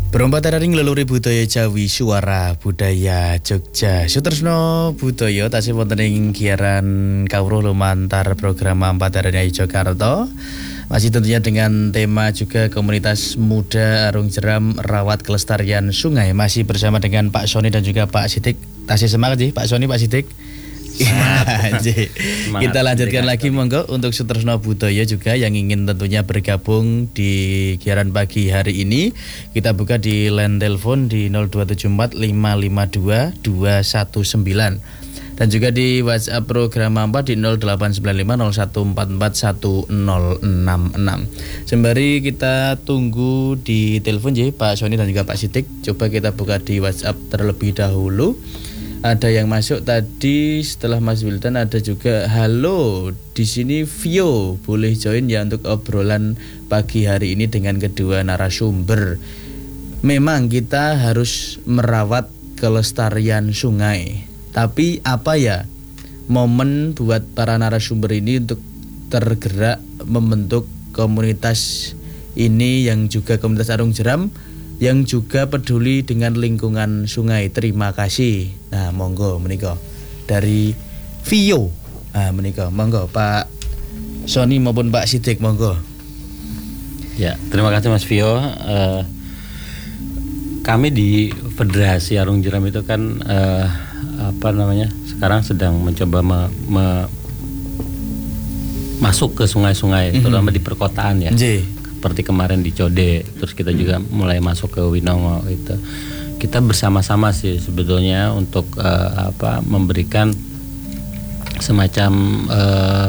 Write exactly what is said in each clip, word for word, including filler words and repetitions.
Berompat ring leluhur budaya Jawi Suara Budaya Jogja. Sutresno budaya tasih wonten ing giaran kawruh lumantar program Mampataran Jakarta. Masih tentunya dengan tema juga komunitas muda Arung Jeram rawat kelestarian sungai. Masih bersama dengan Pak Sony dan juga Pak Sidik. Tasih semangat sih Pak Sony, Pak Sidik. Semangat. Kita lanjutkan lagi monggo untuk Sutresno Budaya juga yang ingin tentunya bergabung di giaran pagi hari ini. Kita buka di line telepon di nol dua tujuh empat lima lima dua dua satu sembilan dan juga di WhatsApp program empat di nol delapan sembilan lima nol satu empat empat satu nol enam enam. Sembari kita tunggu di telepon ya Pak Sony dan juga Pak Sidik, coba kita buka di WhatsApp terlebih dahulu. Ada yang masuk tadi setelah Mas Wildan, ada juga halo di sini Vio, boleh join ya untuk obrolan pagi hari ini dengan kedua narasumber. Memang kita harus merawat kelestarian sungai, tapi apa ya momen buat para narasumber ini untuk tergerak membentuk komunitas ini yang juga komunitas Arung Jeram yang juga peduli dengan lingkungan sungai. Terima kasih. Nah, monggo menika dari Vio. Nah, menika monggo Pak Sony maupun Pak Sidik monggo. Ya, terima kasih Mas Vio. Uh, kami di Federasi Arung Jeram itu kan uh, apa namanya? Sekarang sedang mencoba me, me, masuk ke sungai-sungai, mm-hmm. terutama di perkotaan ya. J. Seperti kemarin di Code, terus kita juga mulai masuk ke Winongo itu. Kita bersama-sama sih sebetulnya untuk uh, apa memberikan semacam uh,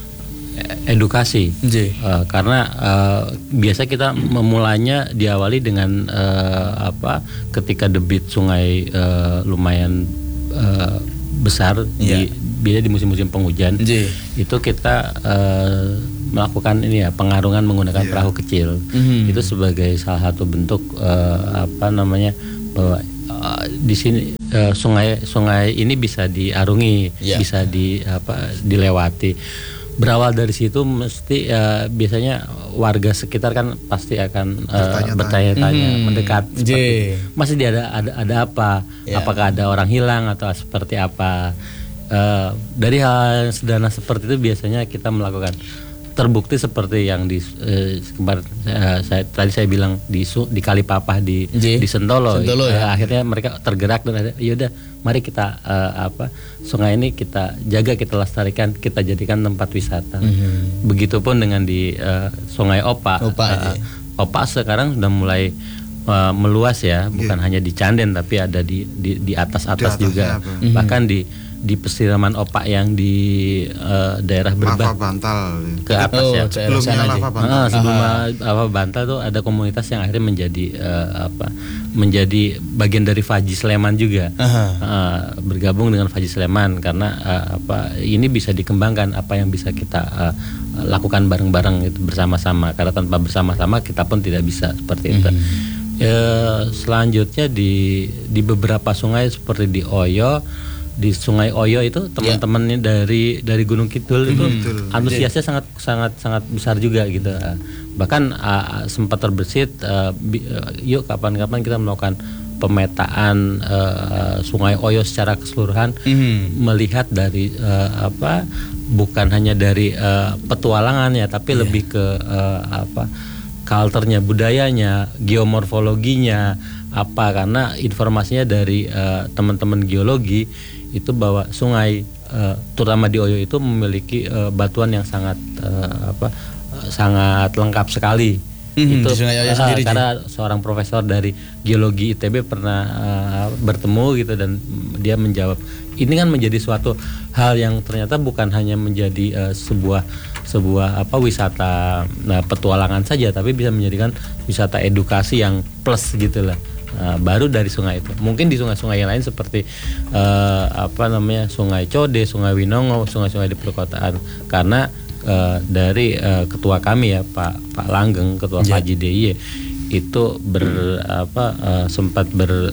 edukasi. Uh, karena uh, biasa kita memulainya diawali dengan uh, apa ketika debit sungai uh, lumayan uh, besar yeah. di biasa di musim-musim penghujan. J. Itu kita uh, melakukan ini ya pengarungan menggunakan yeah. perahu kecil. Mm-hmm. Itu sebagai salah satu bentuk uh, apa namanya bahwa uh, di sini uh, sungai sungai ini bisa diarungi, yeah. bisa di apa dilewati. Berawal dari situ mesti uh, biasanya warga sekitar kan pasti akan uh, bertanya-tanya, mm-hmm. mendekat seperti, masih ada ada ada apa? Yeah. Apakah ada orang hilang atau seperti apa? Uh, dari hal sederhana seperti itu biasanya kita melakukan. Terbukti seperti yang di eh, kemarin eh, saya tadi saya bilang di di Kalipapah di J. di Sentolo, Sentolo ya. eh, akhirnya mereka tergerak dan ya udah mari kita eh, apa sungai ini kita jaga, kita lestarikan, kita jadikan tempat wisata. Mm-hmm. Begitupun dengan di eh, Sungai Opa. Opa, eh, Opa sekarang sudah mulai uh, meluas ya, bukan yeah. hanya di Canden tapi ada di di, di atas-atas di juga. Mm-hmm. Bahkan di di pesiraman opak yang di uh, daerah Berbah Bantal ke atas oh, ya sebelumnya Lava Bantal. Ah, sebelum Lava Bantal tuh ada komunitas yang akhirnya menjadi uh, apa menjadi bagian dari Faji Sleman juga uh, bergabung dengan Faji Sleman karena uh, apa ini bisa dikembangkan apa yang bisa kita uh, lakukan bareng-bareng itu bersama-sama karena tanpa bersama-sama kita pun tidak bisa seperti itu. Mm-hmm. uh, selanjutnya di di beberapa sungai seperti di Oyo, di Sungai Oyo itu teman-temannya yeah. dari dari Gunung Kidul itu mm-hmm. antusiasnya sangat sangat sangat besar juga gitu. Bahkan uh, sempat terbersit uh, bi, uh, yuk kapan-kapan kita melakukan pemetaan uh, Sungai Oyo secara keseluruhan, mm-hmm. melihat dari uh, apa bukan hanya dari uh, petualangan ya tapi yeah. lebih ke uh, apa culture-nya, budayanya, geomorfologinya apa karena informasinya dari uh, teman-teman geologi itu bahwa sungai uh, terutama di Oyo itu memiliki uh, batuan yang sangat uh, apa uh, sangat lengkap sekali. Mm-hmm, itu uh, sendiri, karena sih. Seorang profesor dari geologi I T B pernah uh, bertemu gitu dan dia menjawab ini kan menjadi suatu hal yang ternyata bukan hanya menjadi uh, sebuah sebuah apa wisata nah, petualangan saja tapi bisa menjadikan wisata edukasi yang plus gitulah. Uh, baru dari sungai itu. Mungkin di sungai-sungai yang lain seperti uh, apa namanya Sungai Code, Sungai Winongo, sungai-sungai di perkotaan. Karena uh, dari uh, ketua kami ya Pak Pak Langgeng, ketua yeah. Faji D I Y itu ber apa uh, sempat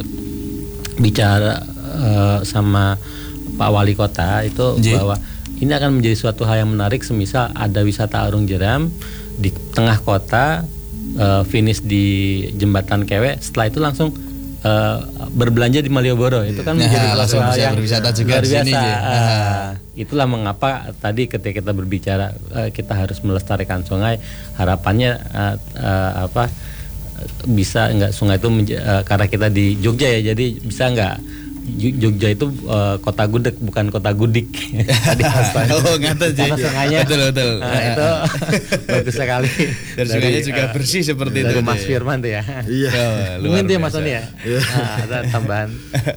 berbicara uh, sama Pak Wali Kota itu yeah. bahwa ini akan menjadi suatu hal yang menarik semisal ada wisata Arung Jeram di tengah kota uh, finish di Jembatan Kewe, setelah itu langsung uh, berbelanja di Malioboro. Itu kan menjadi nah, langsung bisa yang berwisata juga luar di sini. biasa. Ya. Uh, itulah mengapa tadi ketika kita berbicara uh, kita harus melestarikan sungai, harapannya uh, uh, apa bisa nggak sungai itu menja- uh, karena kita di Jogja ya, jadi bisa nggak Jogja itu uh, kota gudeg bukan kota gudik. Oh ngatain sih. Sungainya betul betul. Nah, itu bagus sekali. Dan sungainya juga uh, bersih seperti dari itu. Mas deh. Firman tuh ya. Iya. Oh, Mungkin dia Mas Oni ya. Nah, ada tambahan.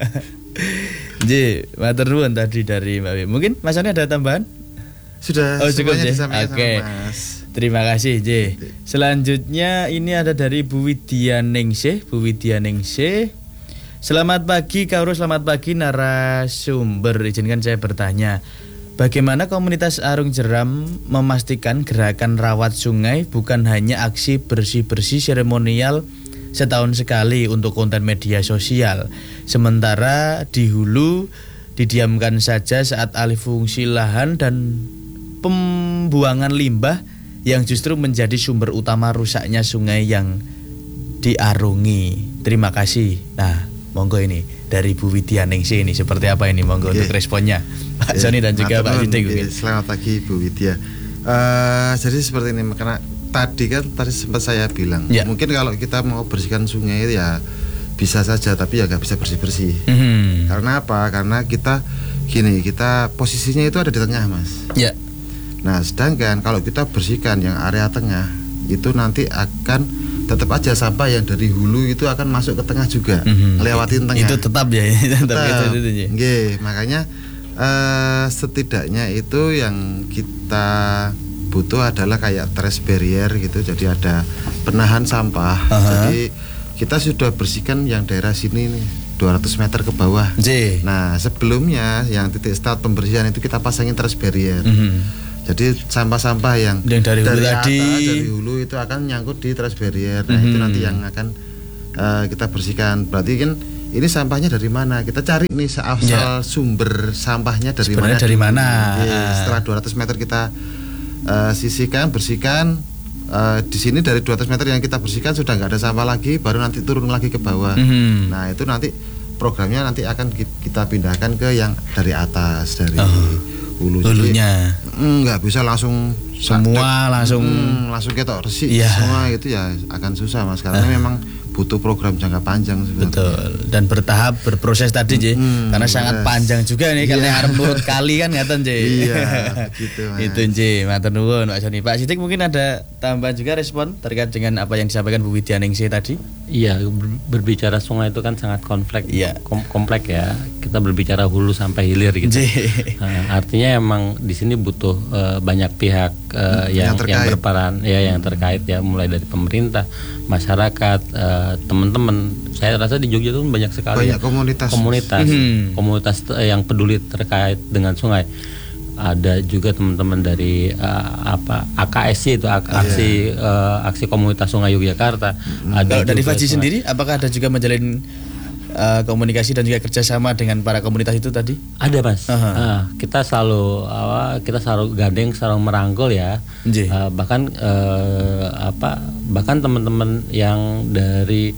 Ji, matur nuwun tadi dari Mbak Wi. Mungkin Mas Oni ada tambahan? Sudah oh, cukup, semuanya disampaikan okay. sama Mas. Terima kasih, J. Selanjutnya ini ada dari Bu Widya Ningsih, Bu Widya Ningsih. Selamat pagi Kauro, selamat pagi narasumber. Izinkan saya bertanya, bagaimana komunitas Arung Jeram memastikan gerakan rawat sungai bukan hanya aksi bersih-bersih seremonial setahun sekali untuk konten media sosial, sementara di hulu didiamkan saja saat alih fungsi lahan dan pembuangan limbah yang justru menjadi sumber utama rusaknya sungai yang diarungi. Terima kasih. Nah, monggo ini dari Bu Widya Ningsih ini seperti apa ini, monggo okay. untuk responnya Pak Soni dan juga Pak Sidik. Okay. Selamat pagi Bu Widya. Uh, jadi seperti ini, karena tadi kan tadi sempat saya bilang ya. Mungkin kalau kita mau bersihkan sungai ya bisa saja, tapi ya nggak bisa bersih-bersih. Mm-hmm. Karena apa? Karena kita gini, kita posisinya itu ada di tengah, Mas. Ya. Nah, sedangkan kalau kita bersihkan yang area tengah itu nanti akan tetap aja sampah yang dari hulu itu akan masuk ke tengah juga, mm-hmm. lewatin tengah. Itu tetap ya, tetap, tetap. Itu, itu, itu. Nggih, makanya uh, setidaknya itu yang kita butuh adalah kayak trash barrier gitu. Jadi ada penahan sampah. Uh-huh. Jadi kita sudah bersihkan yang daerah sini nih dua ratus meter ke bawah. J. Nah, sebelumnya yang titik start pembersihan itu kita pasangin trash barrier. Mm-hmm. Jadi sampah-sampah yang, yang dari, dari hulu tadi, atas, dari hulu itu akan nyangkut di trash barrier. Nah, mm-hmm. itu nanti yang akan uh, kita bersihkan. Berarti kan ini sampahnya dari mana? Kita cari nih asal yeah. sumber sampahnya dari Sebenarnya mana? Dari mana? Jadi, setelah dua ratus meter kita uh, sisihkan, bersihkan. Uh, di sini dari dua ratus meter yang kita bersihkan sudah nggak ada sampah lagi, baru nanti turun lagi ke bawah. Mm-hmm. Nah, itu nanti programnya nanti akan kita pindahkan ke yang dari atas, dari oh. hulu. Hulunya nggak bisa langsung semua langsung hmm, langsung ketok resik yeah. semua itu ya akan susah, Mas, karena uh. memang butuh program jangka panjang sebenarnya. Betul. Dan bertahap berproses tadi, J. Hmm, karena sangat yes. panjang juga nih, karena yeah. arep nurut kali kan ngaten, J. Iya, begitu, Mas. Itu, J. Matur nuwun, Pak Soni. Pak Sidik mungkin ada tambahan juga respon terkait dengan apa yang disampaikan Bu Widya Ningsih tadi? Iya, berbicara sungai itu kan sangat kompleks, yeah. kom- kompleks ya. Kita berbicara hulu sampai hilir gitu. Nah, artinya emang di sini butuh uh, banyak pihak uh, yang yang, yang berperan, ya yang terkait ya, mulai dari pemerintah, masyarakat, uh, teman-teman. Saya rasa di Jogja itu banyak sekali banyak komunitas komunitas hmm. komunitas yang peduli terkait dengan sungai. Ada juga teman-teman dari uh, apa A K S C itu aksi yeah. uh, aksi komunitas Sungai Yogyakarta. Hmm. Ada dari Faji sendiri, apakah ada juga menjalin uh, komunikasi dan juga kerjasama dengan para komunitas itu tadi? Ada, Mas. Uh-huh. Uh, kita selalu uh, kita selalu gandeng, selalu merangkul ya. Uh, bahkan uh, apa bahkan teman-teman yang dari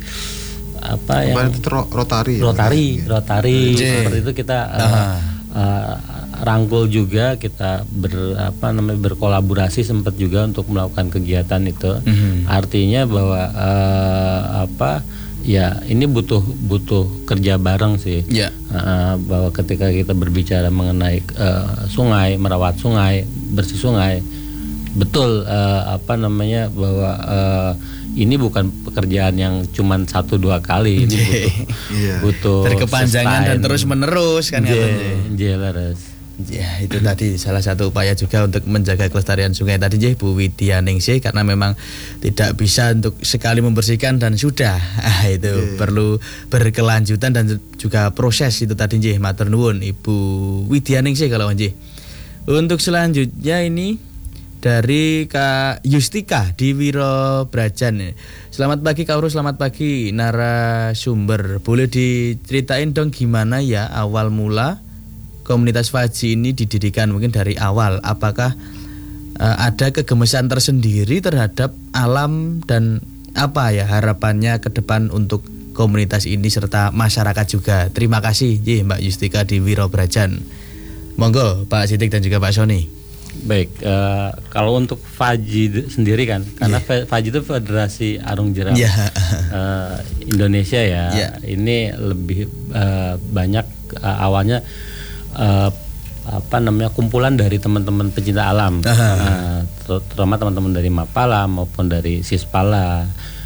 apa yang itu Rotari Rotari ya? Rotari J. seperti itu kita uh, uh-huh. uh, rangkul juga, kita ber apa namanya berkolaborasi sempat juga untuk melakukan kegiatan itu. Mm-hmm. Artinya bahwa uh, apa ya ini butuh butuh kerja bareng sih. Yeah. Uh, bahwa ketika kita berbicara mengenai uh, sungai, merawat sungai, bersih sungai, betul uh, apa namanya bahwa uh, ini bukan pekerjaan yang cuman satu dua kali, ini butuh yeah. butuh berkepanjangan dan terus menerus kan katanya. Jelas. Ya, itu tadi salah satu upaya juga untuk menjaga kelestarian sungai tadi, J, Bu Widya Ningsih, karena memang tidak bisa untuk sekali membersihkan dan sudah. Ah, itu yeah. perlu berkelanjutan dan juga proses itu tadi, J. Matur nuwun Ibu Widya Ningsih kalau J. Untuk selanjutnya ini dari Kak Yustika di Wiro Brajan. Selamat pagi Kauro, selamat pagi narasumber. Boleh diceritain dong gimana ya awal mula komunitas Faji ini didirikan, mungkin dari awal. Apakah uh, ada kegemesan tersendiri terhadap alam dan apa ya harapannya ke depan untuk komunitas ini serta masyarakat juga. Terima kasih Ye, Mbak Yustika di Wirobrajan. Monggo Pak Sidik dan juga Pak Sony. Baik, uh, kalau untuk Faji sendiri kan, karena yeah. Faji itu Federasi Arung Jeram yeah. uh, Indonesia ya, yeah. ini lebih uh, banyak uh, awalnya uh, apa namanya kumpulan dari teman-teman pecinta alam, uh, terutama teman-teman dari Mapala maupun dari Sispala.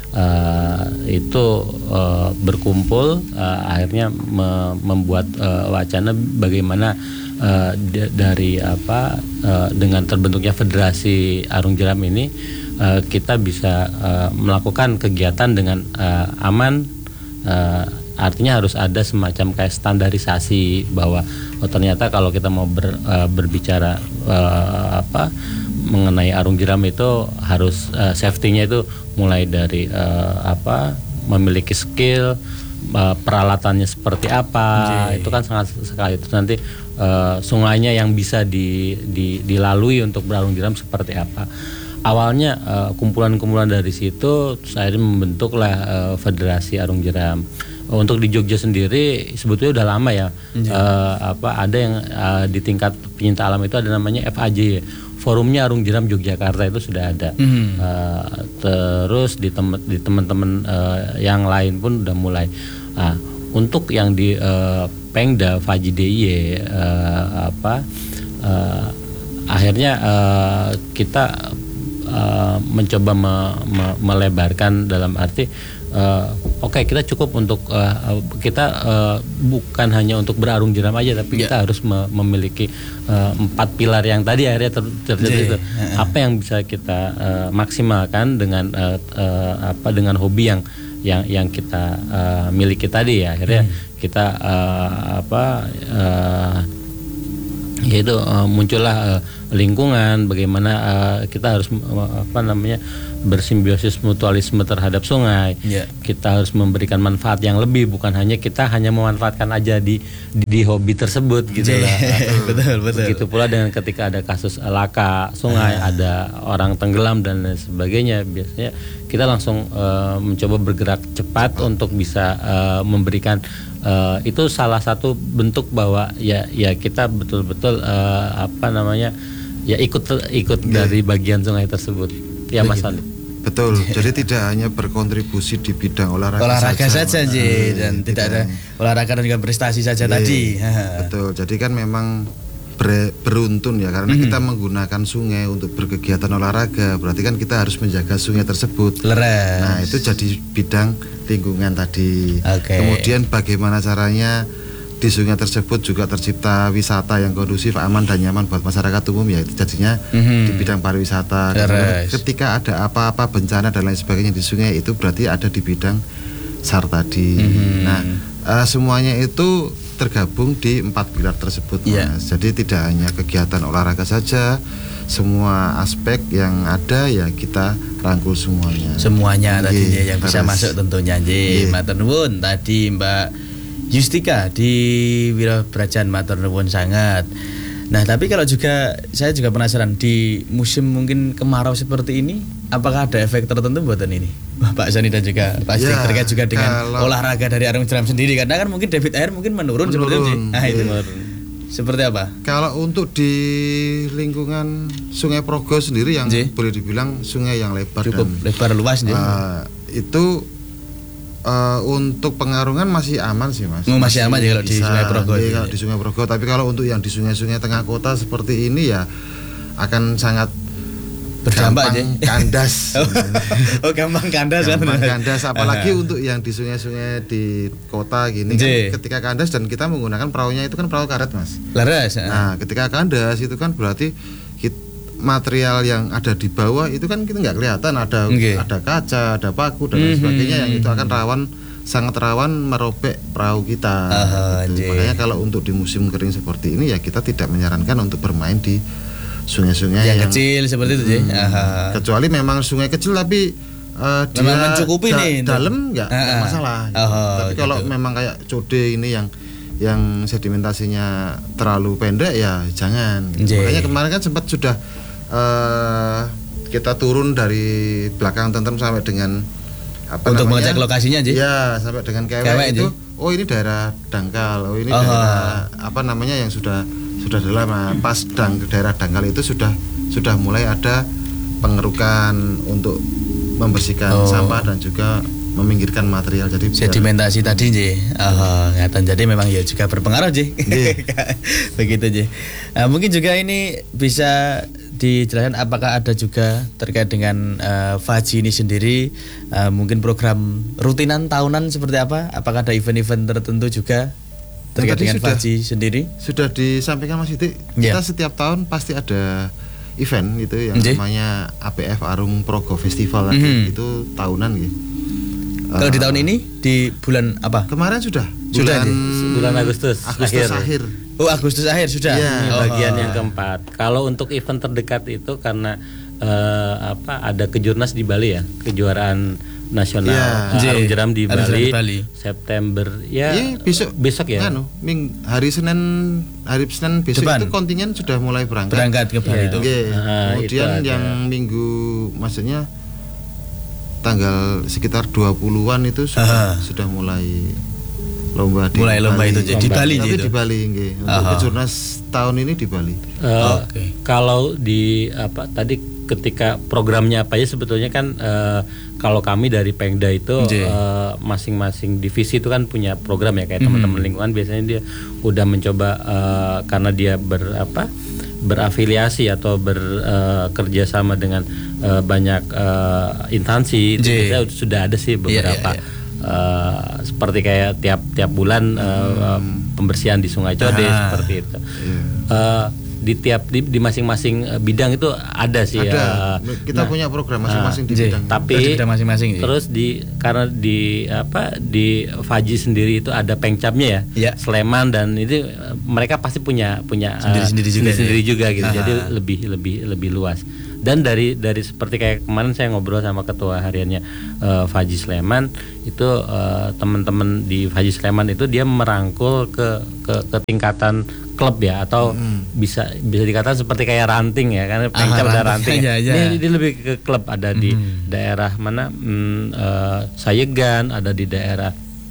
Uh, itu uh, berkumpul uh, akhirnya me- membuat uh, wacana bagaimana uh, d- dari apa uh, dengan terbentuknya Federasi Arung Jeram ini uh, kita bisa uh, melakukan kegiatan dengan uh, aman, uh, artinya harus ada semacam kayak standarisasi bahwa oh, ternyata kalau kita mau ber, uh, berbicara uh, apa mengenai arung jeram itu harus uh, safety-nya itu mulai dari uh, apa memiliki skill, uh, peralatannya seperti apa, Jee. Itu kan sangat sekali. Terus nanti uh, sungainya yang bisa di, di, dilalui untuk berarung jeram seperti apa. Awalnya uh, kumpulan-kumpulan dari situ saya membentuklah uh, Federasi Arung Jeram. Untuk di Jogja sendiri sebetulnya udah lama ya. Uh, apa ada yang uh, di tingkat penyinta alam itu ada namanya F A J, Forumnya Arung Jeram Yogyakarta itu sudah ada. Mm-hmm. Uh, terus di, tem- di teman-teman uh, yang lain pun udah mulai. Uh, untuk yang di uh, Pengda Faji D I Y uh, apa uh, akhirnya uh, kita uh, mencoba me- me- melebarkan dalam arti Uh, Oke okay, kita cukup untuk uh, kita uh, bukan hanya untuk berarung jeram aja, tapi yeah. kita harus me- memiliki uh, empat pilar yang tadi akhirnya ter- terjadi itu. Yeah. Apa yang bisa kita uh, maksimalkan dengan uh, uh, apa dengan hobi yang yang yang kita uh, miliki tadi ya akhirnya mm. kita uh, apa uh, yaitu uh, muncullah uh, lingkungan bagaimana uh, kita harus uh, apa namanya bersimbiosis mutualisme terhadap sungai. Yeah. Kita harus memberikan manfaat yang lebih, bukan hanya kita hanya memanfaatkan aja di di, di hobi tersebut gitu yeah. lah. Betul betul. Begitu pula dengan ketika ada kasus laka sungai, uh. ada orang tenggelam dan lain sebagainya, biasanya kita langsung uh, mencoba bergerak cepat uh. untuk bisa uh, memberikan uh, itu salah satu bentuk bahwa ya ya kita betul-betul uh, apa namanya ya ikut ikut yeah. dari bagian sungai tersebut. Ya Mas Andi. Betul, jadi tidak hanya berkontribusi di bidang olahraga, olahraga saja, saja Ji, dan tidak, tidak ada olahraga dan juga prestasi saja ye, tadi. Betul, jadi kan memang ber, beruntun ya karena mm-hmm. kita menggunakan sungai untuk berkegiatan olahraga, berarti kan kita harus menjaga sungai tersebut. Leres. Nah itu jadi bidang lingkungan tadi. Okay. Kemudian bagaimana caranya di sungai tersebut juga tercipta wisata yang kondusif, aman dan nyaman buat masyarakat umum, ya itu jadinya mm-hmm. di bidang pariwisata. Ketika ada apa-apa bencana dan lain sebagainya di sungai itu berarti ada di bidang S A R tadi. Mm-hmm. Nah uh, semuanya itu tergabung di empat pilar tersebut, yeah. Mas. Jadi tidak hanya kegiatan olahraga saja, semua aspek yang ada ya kita rangkul semuanya. Semuanya yeah, tadinya yang terus. Bisa masuk tentunya. Nggih, matur nuwun tadi Mbak Yustika di Wirobrajan, matur nuwun sangat. Nah, tapi kalau juga saya juga penasaran di musim mungkin kemarau seperti ini, apakah ada efek tertentu buatan ini, Pak Sony dan juga Pak Sidik, ya, terkait juga dengan olahraga dari arung jeram sendiri? Karena kan mungkin debit air mungkin menurun, menurun seperti itu. Nah, itu iya. Seperti apa? Kalau untuk di lingkungan Sungai Progo sendiri yang J. boleh dibilang sungai yang lebar cukup dan lebar luas nih. Uh, itu Uh, untuk pengarungan masih aman sih Mas. Oh, masih, masih aman ya kalau di Sungai Progo. Iya, kalau di Sungai Progo. Tapi kalau untuk yang di sungai-sungai tengah kota seperti ini ya akan sangat berdampak aja. Kandas. oh, oh gampang kandas. Gampang kan? kandas. Apalagi uh-huh. untuk yang di sungai-sungai di kota gini kan, ketika kandas dan kita menggunakan perahunya itu kan perahu karet Mas. Leres. Uh-huh. Nah ketika kandas itu kan berarti material yang ada di bawah itu kan kita nggak kelihatan, ada okay. ada kaca, ada paku dan mm-hmm. sebagainya yang itu akan rawan, sangat rawan merobek perahu kita. Uh, gitu. Makanya kalau untuk di musim kering seperti ini ya kita tidak menyarankan untuk bermain di sungai-sungai yang, yang kecil seperti itu, hmm, uh, kecuali memang sungai kecil tapi uh, dia mencukupi da- nih dalam nggak uh, masalah. Gitu. Uh, tapi kalau gitu. memang kayak Code ini yang yang sedimentasinya terlalu pendek ya jangan. Gitu. Makanya kemarin kan sempat sudah Uh, kita turun dari belakang Tentrem sampai dengan apa untuk namanya? mengecek lokasinya aja. Ya, sampai dengan kewek, kewek itu. Aja. Oh, ini daerah dangkal. Oh, ini oh. daerah apa namanya yang sudah sudah lama. Pas dang, daerah dangkal itu sudah sudah mulai ada pengerukan untuk membersihkan oh. sampah dan juga meminggirkan material, jadi sedimentasi biar, tadi Ji. Oh, ngatan. Jadi memang ya juga berpengaruh Ji. Begitu Ji. Nah, mungkin juga ini bisa dijelaskan apakah ada juga terkait dengan uh, Faji ini sendiri, uh, mungkin program rutinan tahunan seperti apa? Apakah ada event-event tertentu juga terkait dengan sudah, Faji sendiri? Sudah disampaikan Mas Siti, yeah. kita setiap tahun pasti ada event itu yang Jee. namanya A P F Arung Progo Festival lagi. Mm-hmm. Itu tahunan gitu. Kalau uh, di tahun ini di bulan apa? Kemarin sudah. Bulan, bulan Agustus. Agustus akhir. akhir. Oh, Agustus akhir sudah. Ya, oh, bagian oh. yang keempat. Kalau untuk event terdekat itu karena uh, apa? Ada kejurnas di Bali ya, kejuaraan nasional ya. uh, Arung Jeram di Bali, Bali September ya, ya besok besok ya. Anu, ming, hari Senin hari Senin besok Depan. Itu kontingen sudah mulai berangkat. Berangkat ke Bali ya. itu. Okay. Uh, Kemudian itu yang minggu maksudnya tanggal sekitar dua puluhan itu sudah uh. sudah mulai lomba di mulai lomba Bali. itu di Bali tapi itu. di Bali nggih. Untuk kejurnas tahun ini di Bali. Uh, okay. Kalau di apa tadi ketika programnya apa ya sebetulnya kan uh, kalau kami dari Pengda itu uh, masing-masing divisi itu kan punya program ya kayak mm-hmm. teman-teman lingkungan biasanya dia udah mencoba uh, karena dia ber apa berafiliasi atau bekerja uh, sama dengan uh, banyak uh, instansi itu biasanya sudah ada sih beberapa yeah, yeah, yeah. Uh, seperti kayak tiap tiap bulan uh, hmm. pembersihan di Sungai Code ah. seperti itu. Yeah. Uh, di tiap di, di masing-masing bidang itu ada sih. Ada. Uh, kita nah, punya program masing-masing uh, di bidang. Tapi bidang masing-masing. Terus di karena di apa di Faji sendiri itu ada pengcapnya ya, yeah. Sleman dan itu mereka pasti punya punya sendiri-sendiri uh, juga, sendiri ya. juga gitu. Aha. Jadi lebih lebih lebih luas. Dan dari dari seperti kayak kemarin saya ngobrol sama ketua hariannya uh, Faji Sleman itu uh, teman-teman di Faji Sleman itu dia merangkul ke ke, ke tingkatan klub ya atau hmm. bisa bisa dikatakan seperti kayak ranting ya karena pengcap ada ranting ya. Ya, ya. Ini, ini lebih ke klub ada di hmm. daerah mana hmm, uh, Sayegan, ada di daerah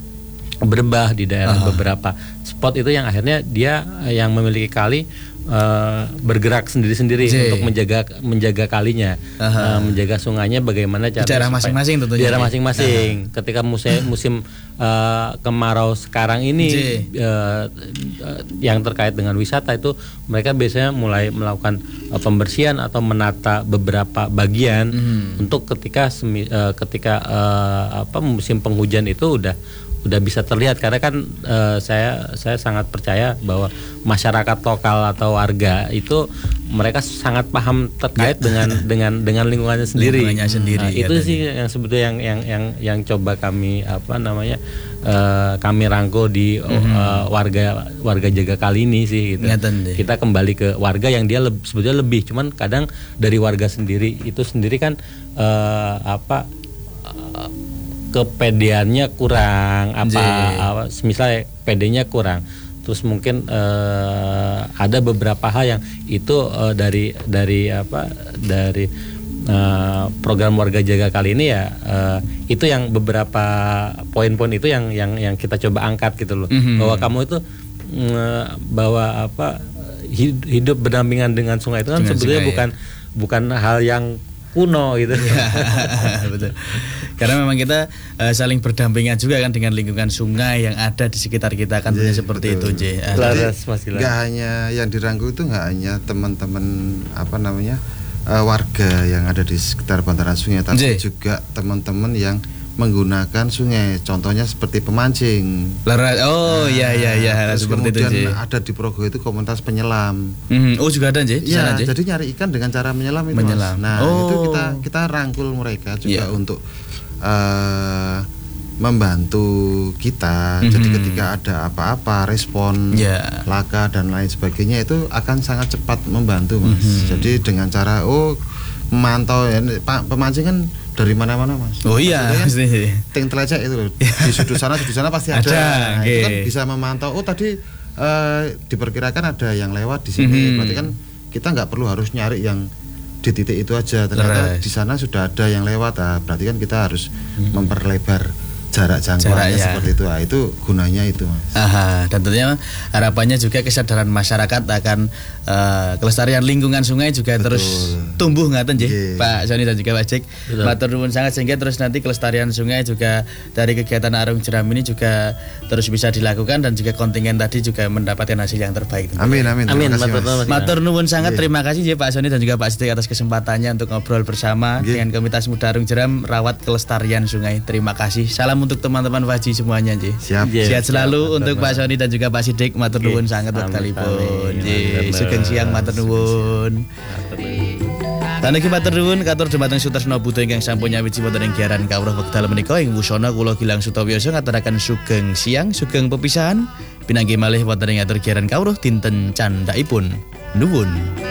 Berbah, di daerah uh-huh. beberapa spot itu yang akhirnya dia yang memiliki kali uh, bergerak sendiri-sendiri J. untuk menjaga menjaga kalinya, uh-huh. uh, menjaga sungainya bagaimana cara daerah masing-masing tentunya. Daerah masing-masing. Uh-huh. Ketika musim musim uh, kemarau sekarang ini uh, uh, yang terkait dengan wisata itu mereka biasanya mulai melakukan uh, pembersihan atau menata beberapa bagian uh-huh. untuk ketika semi, uh, ketika uh, apa musim penghujan itu udah udah bisa terlihat karena kan uh, saya saya sangat percaya bahwa masyarakat lokal atau warga itu mereka sangat paham terkait ya. dengan dengan dengan lingkungannya sendiri. Lingkungannya sendiri. Nah, ya, itu sih yang sebetulnya yang yang yang yang coba kami apa namanya uh, kami rangkul di mm-hmm. uh, warga warga jaga kali ini sih gitu. Kita kembali ke warga yang dia lebih, sebetulnya lebih cuman kadang dari warga sendiri itu sendiri kan uh, apa uh, kepedeannya kurang apa, apa misalnya pedenya kurang terus mungkin uh, ada beberapa hal yang itu uh, dari dari apa dari uh, program warga jaga kali ini ya uh, itu yang beberapa poin-poin itu yang yang yang kita coba angkat gitu loh mm-hmm. bahwa kamu itu uh, bahwa apa hidup berdampingan dengan sungai itu kan dengan sebetulnya sungai, bukan ya. bukan hal yang kuno gitu. Ya, betul. Karena memang kita uh, saling berdampingan juga kan dengan lingkungan sungai yang ada di sekitar kita kan punya seperti betul. itu, J. Enggak hanya yang dirangkul itu enggak hanya teman-teman apa namanya uh, warga yang ada di sekitar bantaran sungai, tapi J. juga teman-teman yang menggunakan sungai, contohnya seperti pemancing. Lara, oh iya nah, iya iya seperti kemudian itu. Kemudian ada di Progo itu komunitas penyelam. Mm-hmm. Oh juga ada J. Iya, jadi nyari ikan dengan cara menyelam itu. Menyelam. Mas. Nah oh. itu kita kita rangkul mereka juga yeah. untuk uh, membantu kita. Mm-hmm. Jadi ketika ada apa-apa, respon yeah. laka dan lain sebagainya itu akan sangat cepat membantu Mas. Mm-hmm. Jadi dengan cara oh memantau ya, pemancing kan dari mana-mana Mas. Oh iya, pasti. Ting telecek itu loh. Di sudut sana sudut sana pasti ada. ada nah, okay. Itu kan bisa memantau. Oh tadi uh, diperkirakan ada yang lewat di sini. Mm-hmm. Berarti kan kita nggak perlu harus nyari yang di titik itu aja. Ternyata di sana sudah ada yang lewat, ah, berarti kan kita harus hmm. memperlebar jarak jangkauannya seperti itu. Ah, itu gunanya itu, Mas. Aha, dan tentunya harapannya juga kesadaran masyarakat akan uh, kelestarian lingkungan sungai juga Betul. terus tumbuh ngaten nggih, yeah. Pak Sony dan juga Pak Jack. Matur nuwun sangat, sehingga terus nanti kelestarian sungai juga dari kegiatan Arung Jeram ini juga terus bisa dilakukan dan juga kontingen tadi juga mendapatkan hasil yang terbaik. Amin amin. Amin. Matur nuwun sangat, terima kasih ya Pak Sony dan juga Pak Jack atas kesempatannya untuk ngobrol bersama yeah. dengan Komunitas Muda Arung Jeram rawat kelestarian sungai. Terima kasih. Salam untuk teman-teman Faji semuanya, Ji. Siap. Sehat selalu siap, untuk Pak Sony dan juga Pak Sidik. Matur nuwun sangat wektalipun. Ji, sugeng siang matur nuwun. Lan iki matur nuwun katur dumateng Sutresno Buto ingkang sampun nyawiji wonten ing giaran kawruh wekdal menika ing wusana kula Gilang Sutawiyasa ngaturaken sugeng siang, sugeng pepisahan. Pinanggih malih wonten ing atur giaran kawruh dinten candhaipun. Nuwun.